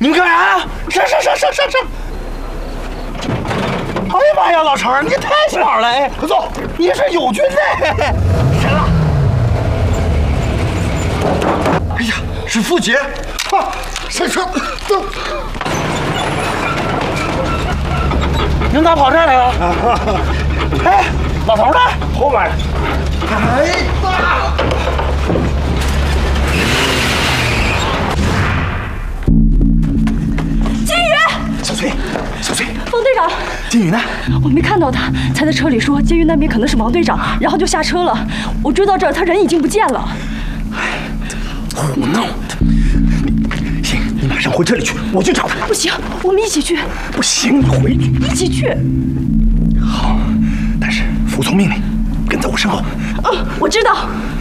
你们干啥呀？上！哎呀妈呀，老程，你太巧了！哎，快坐，你是友军哎。谁了？哎呀，是傅杰。啊，上车，走。你们咋跑这儿来了？哎，老头呢？后面。哎呀！ 金宇， 小崔， 冯队长， 金宇呢？ 我没看到他，才在车里说监狱那边可能是王队长，然后就下车了。我追到这儿，他人已经不见了。 胡闹的！行，你马上回车里去，我去找他。 不行，我们一起去。 不行，你回去。 一起去。 好，但是服从命令，跟在我身后。 我知道。